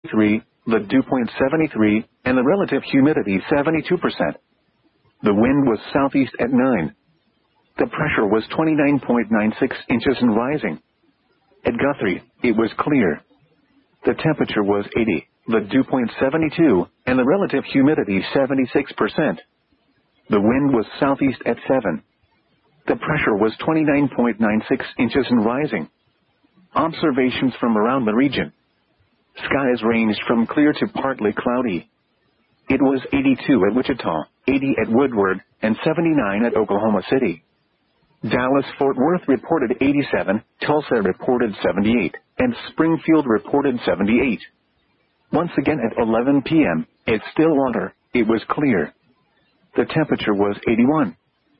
3, the dew point 73, and the relative humidity 72%. The wind was southeast at 9. The pressure was 29.96 inches and rising. At Guthrie, it was clear. The temperature was 80, the dew point 72, and the relative humidity 76%. The wind was southeast at 7. The pressure was 29.96 inches and rising. Observations from around the region. Skies ranged from clear to partly cloudy. It was 82 at Wichita, 80 at Woodward, and 79 at Oklahoma City. Dallas-Fort Worth reported 87, Tulsa reported 78, and Springfield reported 78. Once again at 11 p.m., at Stillwater, it was clear. The temperature was 81.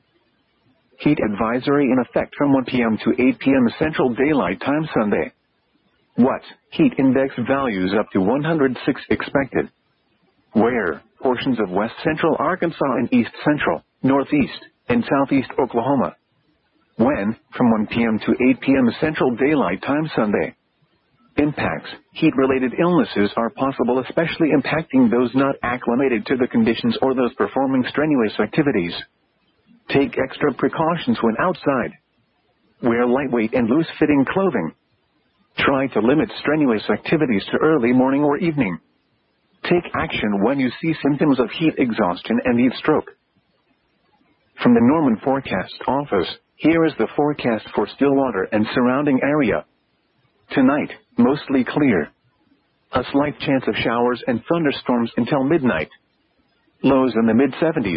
Heat advisory in effect from 1 p.m. to 8 p.m. Central Daylight Time Sunday. What? Heat index values up to 106 expected. Where? Portions of west central Arkansas and east central, northeast, and southeast Oklahoma. When? From 1 p.m. to 8 p.m. Central Daylight Time Sunday. Impacts. Heat-related illnesses are possible, especially impacting those not acclimated to the conditions or those performing strenuous activities. Take extra precautions when outside. Wear lightweight and loose-fitting clothing. Try to limit strenuous activities to early morning or evening. Take action when you see symptoms of heat exhaustion and heat stroke. From the Norman Forecast Office, here is the forecast for Stillwater and surrounding area. Tonight, mostly clear. A slight chance of showers and thunderstorms until midnight. Lows in the mid-70s.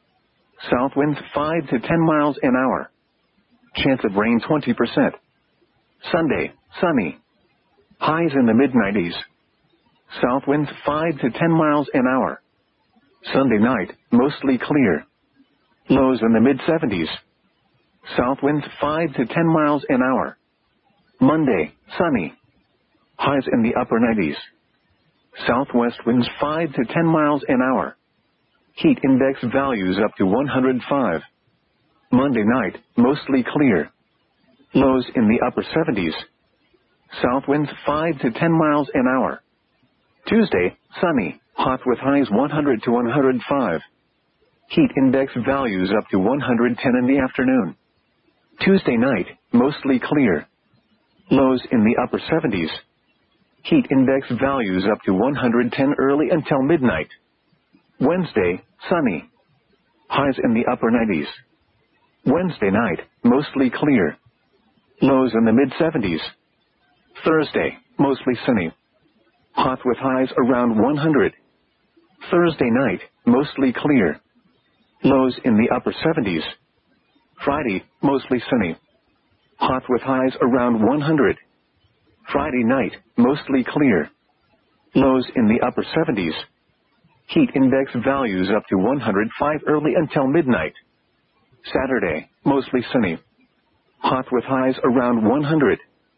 South winds 5 to 10 miles an hour. Chance of rain 20%. Sunday, sunny. Highs in the mid-90s. South winds 5 to 10 miles an hour. Sunday night, mostly clear. Lows in the mid-70s. South winds 5 to 10 miles an hour. Monday, sunny. Highs in the upper 90s. Southwest winds 5 to 10 miles an hour. Heat index values up to 105. Monday night, mostly clear. Lows in the upper 70s. South winds 5 to 10 miles an hour. Tuesday, sunny, hot with highs 100 to 105. Heat index values up to 110 in the afternoon. Tuesday night, mostly clear. Lows in the upper 70s. Heat index values up to 110 early until midnight. Wednesday, sunny. Highs in the upper 90s. Wednesday night, mostly clear. Lows in the mid-70s. Thursday, mostly sunny. Hot with highs around 100. Thursday night, mostly clear. Lows in the upper 70s. Friday, mostly sunny. Hot with highs around 100. Friday night, mostly clear. Lows in the upper 70s. Heat index values up to 105 early until midnight. Saturday, mostly sunny. Hot with highs around 100.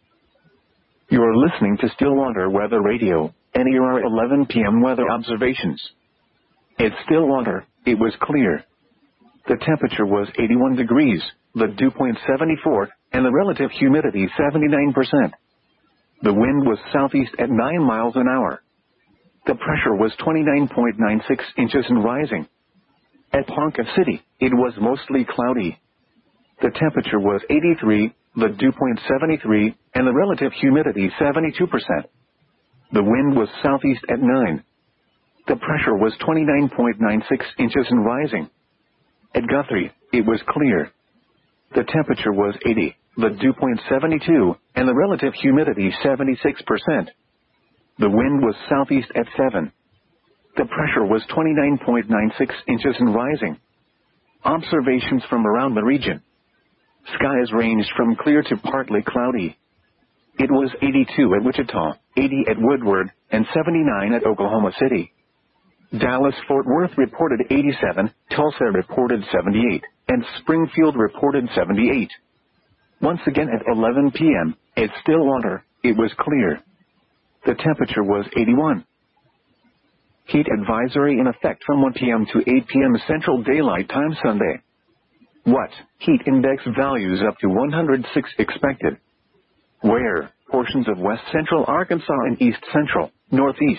You're listening to Stillwater Weather Radio, NER 11 p.m. weather observations. At Stillwater, it was clear. The temperature was 81 degrees, the dew point 74, and the relative humidity 79%. The wind was southeast at 9 miles an hour. The pressure was 29.96 inches and rising. At Ponca City, it was mostly cloudy. The temperature was 83, the dew point 73, and the relative humidity 72%. The wind was southeast at 9. The pressure was 29.96 inches and rising. At Guthrie, it was clear. The temperature was 80, the dew point 72, and the relative humidity 76%. The wind was southeast at 7. The pressure was 29.96 inches and rising. Observations from around the region. Skies ranged from clear to partly cloudy. It was 82 at Wichita, 80 at Woodward, and 79 at Oklahoma City. Dallas-Fort Worth reported 87, Tulsa reported 78, and Springfield reported 78. Once again at 11 p.m., at Stillwater, it was clear. The temperature was 81. Heat advisory in effect from 1 p.m. to 8 p.m. Central Daylight Time Sunday. What? Heat index values up to 106 expected. Where? Portions of west central Arkansas and east central, northeast,